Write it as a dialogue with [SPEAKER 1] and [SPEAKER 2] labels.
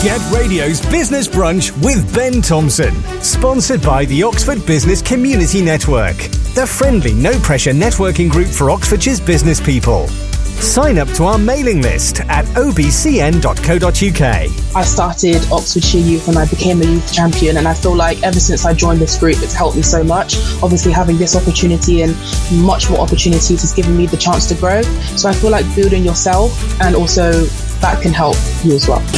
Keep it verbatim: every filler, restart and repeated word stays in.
[SPEAKER 1] Get Radio's Business Brunch with Ben Thompson. Sponsored by the Oxford Business Community Network, the friendly, no-pressure networking group for Oxfordshire's business people. Sign up to our mailing list at o b c n dot co dot u k.
[SPEAKER 2] I started Oxfordshire Youth and I became a youth champion, and I feel like ever since I joined this group, it's helped me so much. Obviously, having this opportunity and much more opportunities has given me the chance to grow. So I feel like building yourself, and also that can help you as well.